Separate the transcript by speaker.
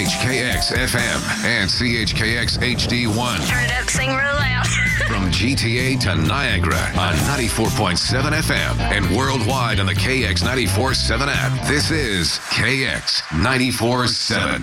Speaker 1: CHKX FM and CHKX HD1.
Speaker 2: Turn it up, sing real loud.
Speaker 1: From GTA to Niagara on 94.7 FM and worldwide on the KX 94.7 app. This is KX 94.7.